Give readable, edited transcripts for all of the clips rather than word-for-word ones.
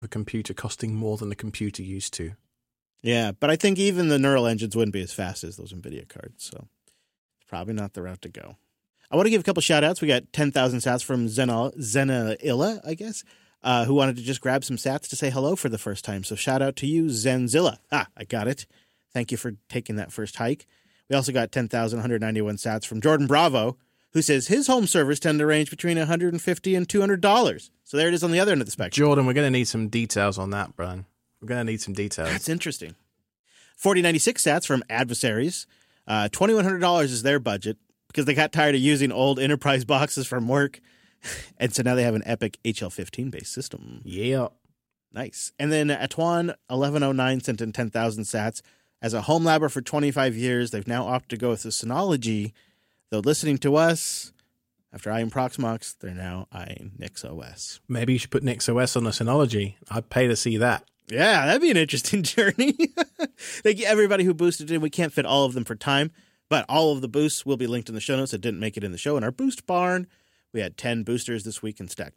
A computer costing more than the computer used to. Yeah, but I think even the neural engines wouldn't be as fast as those NVIDIA cards, so it's probably not the route to go. I want to give a couple shout-outs. We got 10,000 sats from Zenailla, I guess, who wanted to just grab some sats to say hello for the first time. So shout out to you, Zenzilla. I got it. Thank you for taking that first hike. We also got 10,191 sats from Jordan Bravo, who says his home servers tend to range between $150 and $200. So there it is on the other end of the spectrum. Jordan, we're going to need some details on that, Brian. We're going to need some details. That's interesting. 4096 sats from Adversaries. $2,100 is their budget because they got tired of using old enterprise boxes from work. And so now they have an Epic HL15-based system. Yeah. Nice. And then Atuan 1109 sent in 10,000 sats. As a home labber for 25 years, they've now opted to go with the Synology. Though listening to us, after eyeing Proxmox, they're now eyeing NixOS. Maybe you should put NixOS on the Synology. I'd pay to see that. Yeah, that'd be an interesting journey. Thank you, everybody who boosted in. We can't fit all of them for time, but all of the boosts will be linked in the show notes that didn't make it in the show. In our boost barn, we had 10 boosters this week and stacked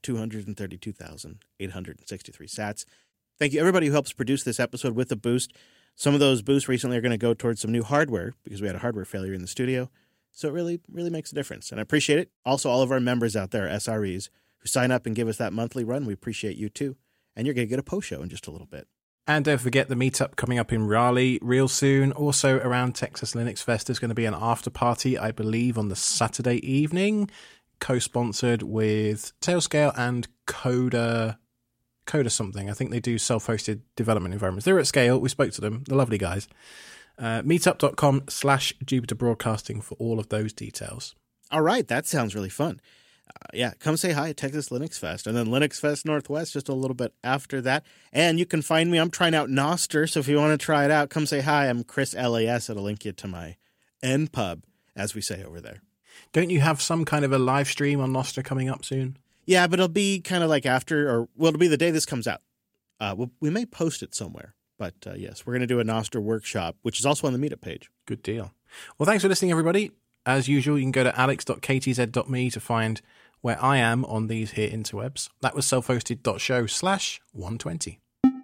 232,863 sats. Thank you, everybody who helps produce this episode with a boost. Some of those boosts recently are going to go towards some new hardware because we had a hardware failure in the studio. So it really, really makes a difference. And I appreciate it. Also, all of our members out there, SREs, who sign up and give us that monthly run, we appreciate you too. And you're going to get a post show in just a little bit. And don't forget the meetup coming up in Raleigh real soon. Also around Texas Linux Fest, there's going to be an after party, I believe, on the Saturday evening, co-sponsored with Tailscale and Coda something. I think they do self-hosted development environments. They're at Scale. We spoke to them. They're lovely guys. Meetup.com/Jupiter Broadcasting for all of those details. All right. That sounds really fun. Come say hi at Texas Linux Fest. And then Linux Fest Northwest just a little bit after that. And you can find me. I'm trying out Nostr. So if you want to try it out, come say hi. I'm Chris LAS. It'll link you to my NPub, as we say over there. Don't you have some kind of a live stream on Nostr coming up soon? Yeah, but it'll be kind of like after, it'll be the day this comes out. We may post it somewhere. But yes, we're going to do a Nostr workshop, which is also on the meetup page. Good deal. Well, thanks for listening, everybody. As usual, you can go to alex.ktz.me to find where I am on these here interwebs. That was self-hosted.show/120.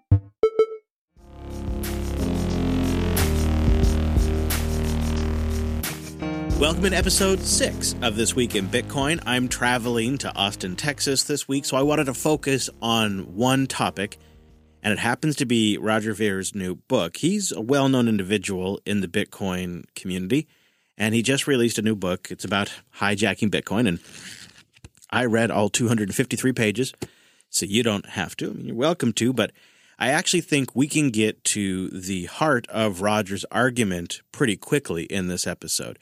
Welcome to episode 6 of This Week in Bitcoin. I'm traveling to Austin, Texas this week, so I wanted to focus on one topic, and it happens to be Roger Ver's new book. He's a well-known individual in the Bitcoin community, and he just released a new book. It's about hijacking Bitcoin, and I read all 253 pages, so you don't have to. I mean, you're welcome to, but I actually think we can get to the heart of Roger's argument pretty quickly in this episode.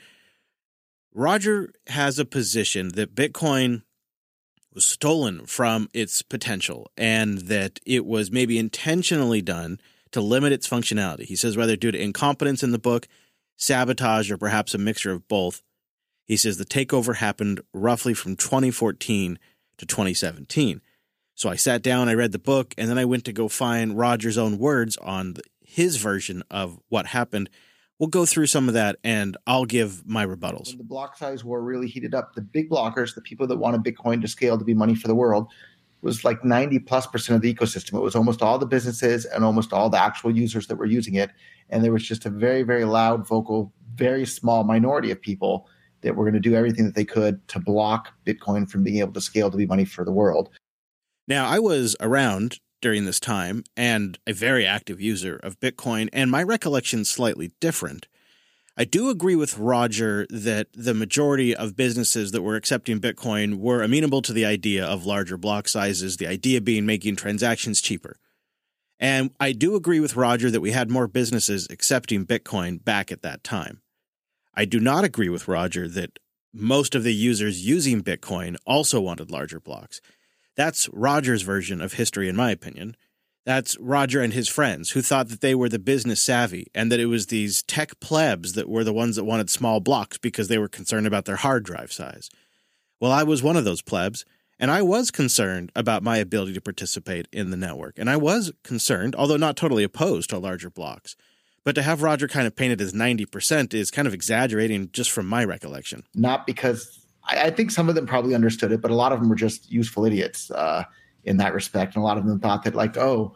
Roger has a position that Bitcoin was stolen from its potential and that it was maybe intentionally done to limit its functionality. He says whether due to incompetence in the book, sabotage, or perhaps a mixture of both. He says the takeover happened roughly from 2014 to 2017. So I sat down, I read the book, and then I went to go find Roger's own words on his version of what happened. We'll go through some of that, and I'll give my rebuttals. When the block size war really heated up, the big blockers, the people that wanted Bitcoin to scale to be money for the world, was like 90+% of the ecosystem. It was almost all the businesses and almost all the actual users that were using it. And there was just a very, very loud, vocal, very small minority of people that were going to do everything that they could to block Bitcoin from being able to scale to be money for the world. Now, I was around during this time and a very active user of Bitcoin, and my recollection's slightly different. I do agree with Roger that the majority of businesses that were accepting Bitcoin were amenable to the idea of larger block sizes, the idea being making transactions cheaper. And I do agree with Roger that we had more businesses accepting Bitcoin back at that time. I do not agree with Roger that most of the users using Bitcoin also wanted larger blocks. That's Roger's version of history, in my opinion. That's Roger and his friends who thought that they were the business savvy and that it was these tech plebs that were the ones that wanted small blocks because they were concerned about their hard drive size. Well, I was one of those plebs, and I was concerned about my ability to participate in the network. And I was concerned, although not totally opposed to larger blocks. But to have Roger kind of painted as 90% is kind of exaggerating just from my recollection. Not because I think some of them probably understood it, but a lot of them were just useful idiots. in that respect. And a lot of them thought that like, oh,